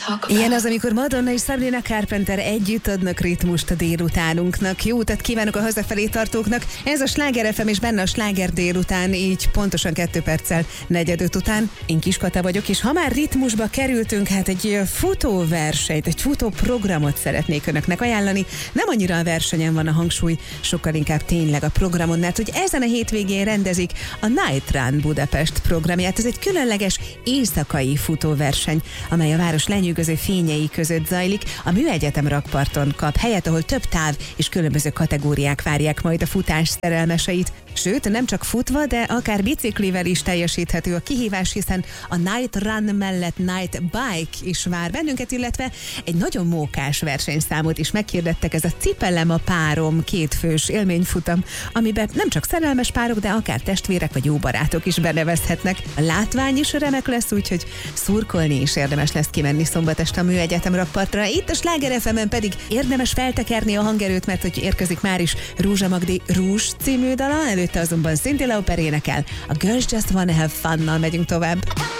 Ilyen az, amikor Madonna és Sabrina Carpenter együtt adnak ritmust a délutánunknak. Jó utat kívánok a hazafelé tartóknak. Ez a Sláger FM és benne a Sláger délután, így pontosan 2 perccel 4:05 után. Én Kis Kata vagyok, és ha már ritmusba kerültünk, hát egy futóversenyt, egy futóprogramot szeretnék önöknek ajánlani. Nem annyira a versenyen van a hangsúly, sokkal inkább tényleg a programon, mert hogy ezen a hétvégén rendezik a Night Run Budapest programját. Ez egy különleges éjszakai futóverseny, amely a város lenyűgöző fényei között zajlik. A Műegyetem rakparton kap helyet, ahol több táv és különböző kategóriák várják majd a futás szerelmeseit. Sőt, nem csak futva, de akár biciklivel is teljesíthető a kihívás, hiszen a Night Run mellett Night Bike is vár bennünket, illetve egy nagyon mókás versenyszámot is meghirdettek, ez a Cipelem a párom kétfős élményfutam, amiben nem csak szerelmes párok, de akár testvérek vagy jó barátok is benevezhetnek. A látvány is remek lesz, úgyhogy szurkolni is érdemes lesz kimenni szombat este a Műegyetem rakpartra. Itt a Sláger FM-en pedig érdemes feltekerni a hangerőt, mert hogy érkezik már is Rózsa Magdi Rúzs című dala, előtte azonban Cindy Lauper énekel. A Girls Just Wanna Have Fun-nal megyünk tovább.